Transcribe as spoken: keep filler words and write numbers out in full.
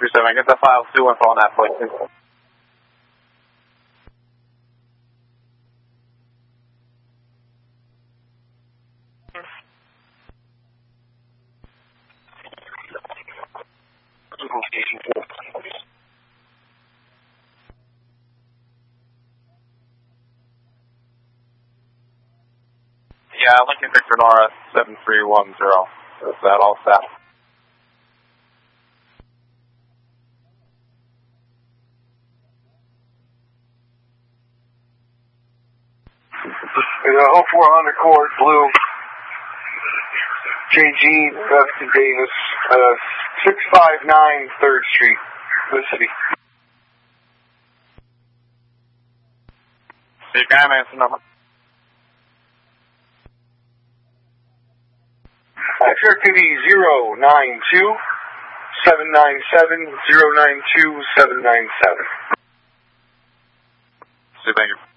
three seven, get the file two info on that, please. Yeah, Lincoln Victor Nora seven three one zero. Is that all set? Uh, oh four hundred Court, Blue, J G, Weston Davis, uh, six five nine third Street, the city. You can answer number. X activity zero nine two seven nine seven zero nine two seven nine seven. Thank you.